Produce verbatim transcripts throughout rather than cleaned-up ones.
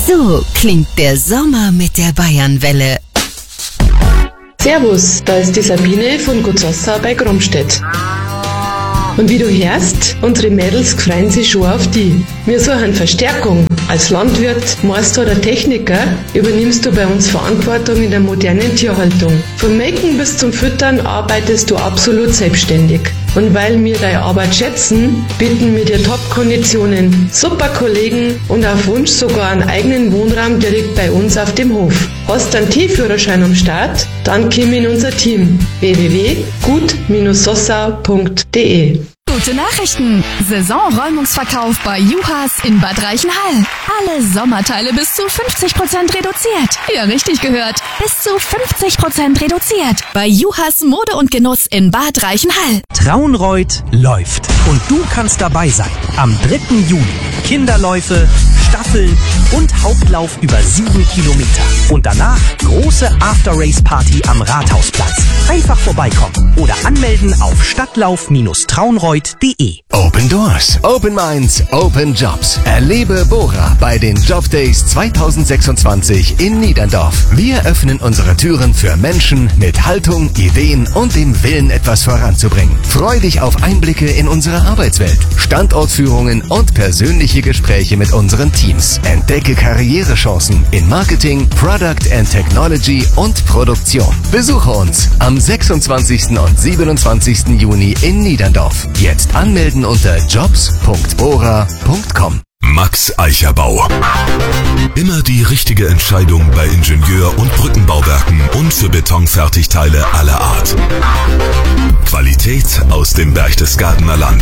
So klingt der Sommer mit der Bayernwelle. Servus, da ist die Sabine von Gutzossa bei Gromstedt. Und wie du hörst, unsere Mädels freuen sich schon auf die. Wir suchen Verstärkung. Als Landwirt, Meister oder Techniker übernimmst du bei uns Verantwortung in der modernen Tierhaltung. Vom Melken bis zum Füttern arbeitest du absolut selbstständig. Und weil wir deine Arbeit schätzen, bieten wir dir Top-Konditionen, super Kollegen und auf Wunsch sogar einen eigenen Wohnraum direkt bei uns auf dem Hof. Hast du einen Tierführerschein am Start? Dann komm in unser Team. w w w punkt gut sossa punkt d e. Gute Nachrichten! Saisonräumungsverkauf bei Juhas in Bad Reichenhall. Alle Sommerteile bis zu fünfzig Prozent reduziert. Ja, richtig gehört. Bis zu fünfzig Prozent reduziert. Bei Juhas Mode und Genuss in Bad Reichenhall. Traunreut läuft. Und du kannst dabei sein. Am dritten Juli. Kinderläufe, Staffeln und Hauptlauf über sieben Kilometer. Und danach große After-Race-Party am Rathausplatz. Einfach vorbeikommen oder anmelden auf stadtlauf traunreut punkt d e. Open Doors, Open Minds, Open Jobs. Erlebe Bora bei den Job Days zweitausendsechsundzwanzig in Niederndorf. Wir öffnen unsere Türen für Menschen mit Haltung, Ideen und dem Willen, etwas voranzubringen. Freu dich auf Einblicke in unsere Arbeitswelt, Standortführungen und persönliche Gespräche mit unseren Teams. Entdecke Karrierechancen in Marketing, Product and Technology und Produktion. Besuche uns am sechsundzwanzigsten und siebenundzwanzigsten Juni in Niederndorf. Jetzt anmelden unter jobs punkt bora punkt com. Max Eicherbau. Immer die richtige Entscheidung bei Ingenieur- und Brückenbauwerken und für Betonfertigteile aller Art. Qualität aus dem Berchtesgadener Land.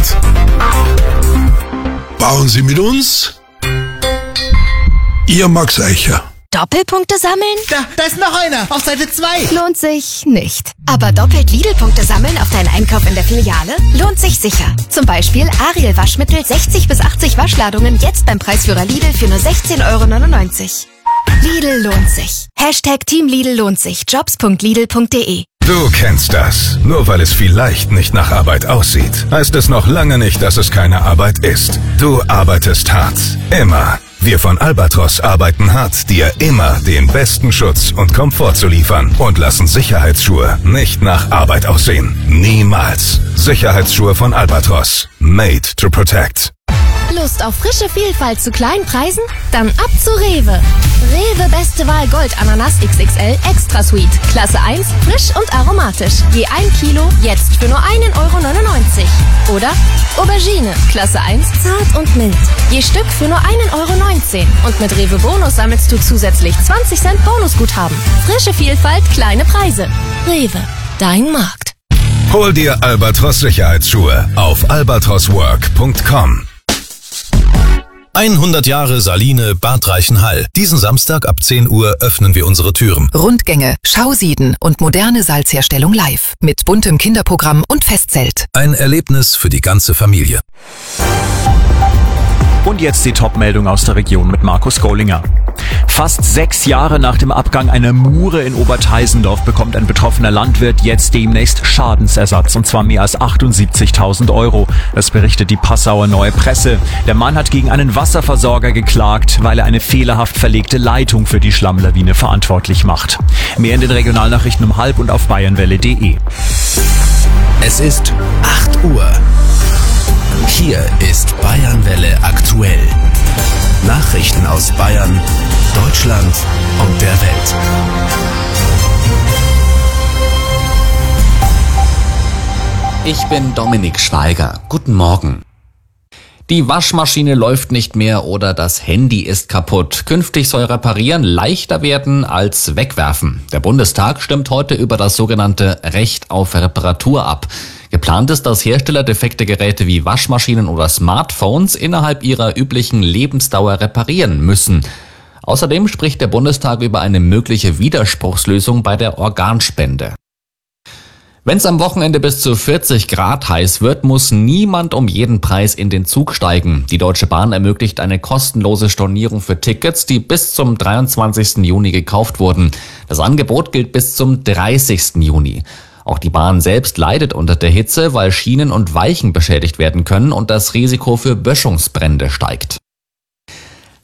Bauen Sie mit uns? Ihr Max Eicher. Doppelpunkte sammeln? Da, da ist noch einer, auf Seite zwei. Lohnt sich nicht. Aber doppelt Lidl-Punkte sammeln auf deinen Einkauf in der Filiale? Lohnt sich sicher. Zum Beispiel Ariel Waschmittel sechzig bis achtzig Waschladungen jetzt beim Preisführer Lidl für nur sechzehn Euro neunundneunzig. Lidl lohnt sich. Hashtag Team Lidl lohnt sich. jobs punkt lidl punkt d e. Du kennst das. Nur weil es vielleicht nicht nach Arbeit aussieht, heißt es noch lange nicht, dass es keine Arbeit ist. Du arbeitest hart. Immer. Wir von Albatros arbeiten hart, dir immer den besten Schutz und Komfort zu liefern und lassen Sicherheitsschuhe nicht nach Arbeit aussehen. Niemals. Sicherheitsschuhe von Albatros. Made to protect. Lust auf frische Vielfalt zu kleinen Preisen? Dann ab zu Rewe. Rewe Beste Wahl Gold Ananas X X L Extra Sweet. Klasse eins, frisch und aromatisch. Je ein Kilo, jetzt für nur einen Euro neunundneunzig. Oder Aubergine, Klasse eins, zart und mild. Je Stück für nur einen Euro neunzehn. Und mit Rewe Bonus sammelst du zusätzlich zwanzig Cent Bonusguthaben. Frische Vielfalt, kleine Preise. Rewe, dein Markt. Hol dir Albatros Sicherheitsschuhe auf albatros work punkt com. hundert Jahre Saline Bad Reichenhall. Diesen Samstag ab zehn Uhr öffnen wir unsere Türen. Rundgänge, Schausieden und moderne Salzherstellung live. Mit buntem Kinderprogramm und Festzelt. Ein Erlebnis für die ganze Familie. Und jetzt die Top-Meldung aus der Region mit Markus Gollinger. Fast sechs Jahre nach dem Abgang einer Mure in Oberteisendorf bekommt ein betroffener Landwirt jetzt demnächst Schadensersatz, und zwar mehr als achtundsiebzigtausend Euro. Das berichtet die Passauer Neue Presse. Der Mann hat gegen einen Wasserversorger geklagt, weil er eine fehlerhaft verlegte Leitung für die Schlammlawine verantwortlich macht. Mehr in den Regionalnachrichten um halb und auf bayernwelle punkt de. Es ist acht Uhr. Hier ist Bayernwelle aktuell. Nachrichten aus Bayern, Deutschland und der Welt. Ich bin Dominik Schweiger. Guten Morgen. Die Waschmaschine läuft nicht mehr oder das Handy ist kaputt. Künftig soll Reparieren leichter werden als wegwerfen. Der Bundestag stimmt heute über das sogenannte Recht auf Reparatur ab. Geplant ist, dass Hersteller defekte Geräte wie Waschmaschinen oder Smartphones innerhalb ihrer üblichen Lebensdauer reparieren müssen. Außerdem spricht der Bundestag über eine mögliche Widerspruchslösung bei der Organspende. Wenn es am Wochenende bis zu vierzig Grad heiß wird, muss niemand um jeden Preis in den Zug steigen. Die Deutsche Bahn ermöglicht eine kostenlose Stornierung für Tickets, die bis zum dreiundzwanzigsten Juni gekauft wurden. Das Angebot gilt bis zum dreißigsten Juni. Auch die Bahn selbst leidet unter der Hitze, weil Schienen und Weichen beschädigt werden können und das Risiko für Böschungsbrände steigt.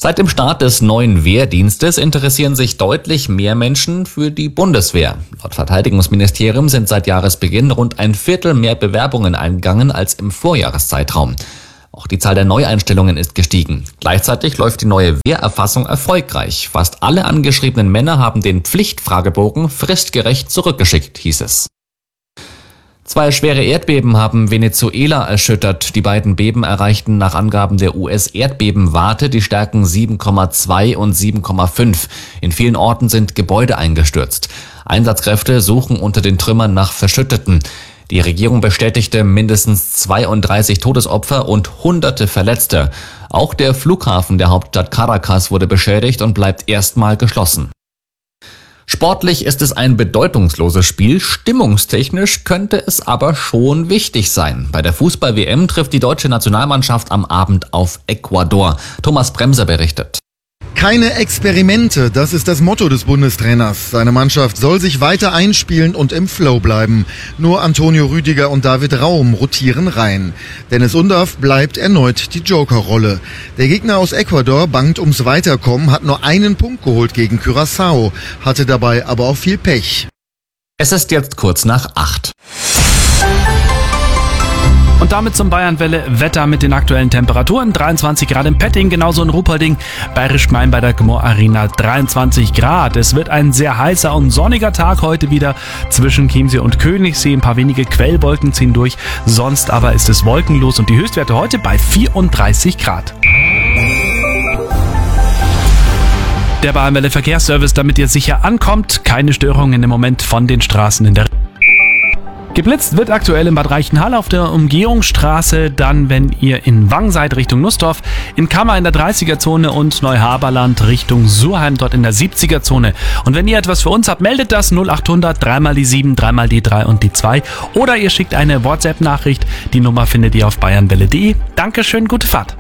Seit dem Start des neuen Wehrdienstes interessieren sich deutlich mehr Menschen für die Bundeswehr. Laut Verteidigungsministerium sind seit Jahresbeginn rund ein Viertel mehr Bewerbungen eingegangen als im Vorjahreszeitraum. Auch die Zahl der Neueinstellungen ist gestiegen. Gleichzeitig läuft die neue Wehrerfassung erfolgreich. Fast alle angeschriebenen Männer haben den Pflichtfragebogen fristgerecht zurückgeschickt, hieß es. Zwei schwere Erdbeben haben Venezuela erschüttert. Die beiden Beben erreichten nach Angaben der U S-Erdbebenwarte die Stärken sieben Komma zwei und sieben Komma fünf. In vielen Orten sind Gebäude eingestürzt. Einsatzkräfte suchen unter den Trümmern nach Verschütteten. Die Regierung bestätigte mindestens zweiunddreißig Todesopfer und hunderte Verletzte. Auch der Flughafen der Hauptstadt Caracas wurde beschädigt und bleibt erstmal geschlossen. Sportlich ist es ein bedeutungsloses Spiel, stimmungstechnisch könnte es aber schon wichtig sein. Bei der Fußball-W M trifft die deutsche Nationalmannschaft am Abend auf Ecuador. Thomas Bremser berichtet. Keine Experimente, das ist das Motto des Bundestrainers. Seine Mannschaft soll sich weiter einspielen und im Flow bleiben. Nur Antonio Rüdiger und David Raum rotieren rein. Dennis Undaff bleibt erneut die Joker-Rolle. Der Gegner aus Ecuador bangt ums Weiterkommen, hat nur einen Punkt geholt gegen Curaçao, hatte dabei aber auch viel Pech. Es ist jetzt kurz nach acht. Und damit zum Bayernwelle Wetter mit den aktuellen Temperaturen. dreiundzwanzig Grad in Petting, genauso in Ruhpolding. Bayerisch Gmein bei der Gmor Arena dreiundzwanzig Grad. Es wird ein sehr heißer und sonniger Tag heute wieder zwischen Chiemsee und Königssee. Ein paar wenige Quellwolken ziehen durch. Sonst aber ist es wolkenlos und die Höchstwerte heute bei vierunddreißig Grad. Der Bayernwelle Verkehrsservice, damit ihr sicher ankommt. Keine Störungen im Moment von den Straßen in der Geblitzt wird aktuell in Bad Reichenhall auf der Umgehungsstraße, dann wenn ihr in Wang seid Richtung Nussdorf, in Kammer in der dreißiger-Zone und Neuhaberland Richtung Surheim dort in der siebziger-Zone. Und wenn ihr etwas für uns habt, meldet das null achthundert, dreimal die sieben, dreimal die drei und die zwei oder ihr schickt eine WhatsApp-Nachricht. Die Nummer findet ihr auf bayernwelle punkt de. Dankeschön, gute Fahrt.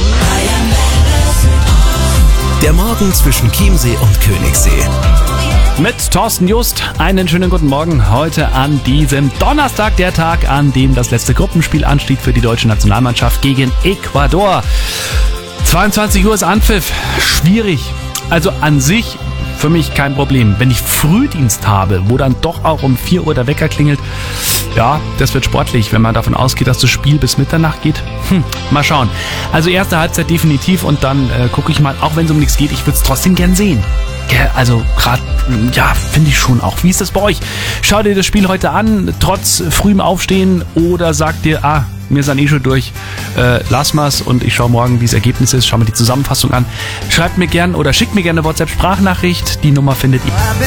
Der Morgen zwischen Chiemsee und Königssee. Mit Thorsten Just, einen schönen guten Morgen heute an diesem Donnerstag, der Tag, an dem das letzte Gruppenspiel ansteht für die deutsche Nationalmannschaft gegen Ecuador. zweiundzwanzig Uhr ist Anpfiff, schwierig, also an sich für mich kein Problem. Wenn ich Frühdienst habe, wo dann doch auch um vier Uhr der Wecker klingelt, ja, das wird sportlich, wenn man davon ausgeht, dass das Spiel bis Mitternacht geht. Hm, mal schauen. Also erste Halbzeit definitiv und dann äh, gucke ich mal, auch wenn es um nichts geht, ich würde es trotzdem gern sehen. Ja, also gerade, ja, finde ich schon auch. Wie ist das bei euch? Schaut ihr das Spiel heute an, trotz frühem Aufstehen, oder sagt ihr, ah, wir sind eh schon durch, äh, lass mal's und ich schaue morgen, wie das Ergebnis ist, schau mir die Zusammenfassung an. Schreibt mir gern oder schickt mir gerne eine WhatsApp-Sprachnachricht, die Nummer findet ihr.